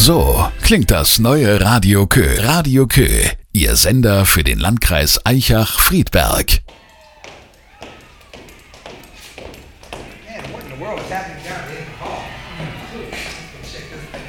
So klingt das neue Radio Kö. Radio Kö, Ihr Sender für den Landkreis Aichach-Friedberg. Man, what in the world is happening down here in the hall? Check this thing